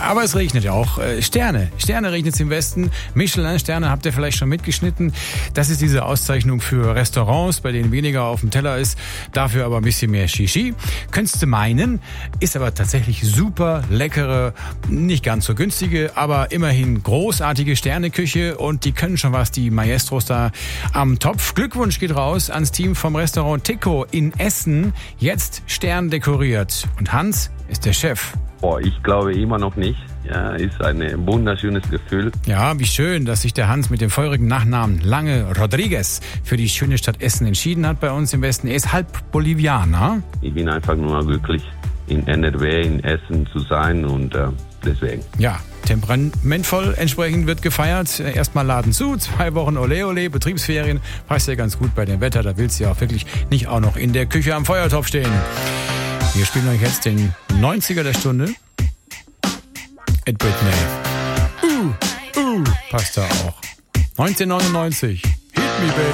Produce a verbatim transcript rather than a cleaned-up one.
Aber es regnet auch. Sterne. Sterne regnet es im Westen. Michelin-Sterne habt ihr vielleicht schon mitgeschnitten. Das ist diese Auszeichnung für Restaurants, bei denen weniger auf dem Teller ist, dafür aber ein bisschen mehr Shishi. Könntest du meinen, ist aber tatsächlich super leckere, nicht ganz so günstige, aber immerhin großartige Sterneküche und die können schon was, die Maestros da am Topf. Glückwunsch geht raus ans Team vom Restaurant Tico in Essen. Jetzt Stern dekoriert. Und Hans ist der Chef. Boah, ich glaube immer noch nicht. Ja, ist ein wunderschönes Gefühl. Ja, wie schön, dass sich der Hans mit dem feurigen Nachnamen Lange Rodriguez für die schöne Stadt Essen entschieden hat bei uns im Westen. Er ist halb Bolivianer. Ich bin einfach nur glücklich, in N R W, in Essen zu sein und äh, deswegen. Ja, temperamentvoll entsprechend wird gefeiert. Erstmal Laden zu, zwei Wochen Ole Ole, Betriebsferien. Passt ja ganz gut bei dem Wetter, da willst du ja auch wirklich nicht auch noch in der Küche am Feuertopf stehen. Wir spielen euch jetzt den neunziger der Stunde. Ed Britney. Uh, uh, passt da auch. neunzehnhundertneunundneunzig. Hit me, baby.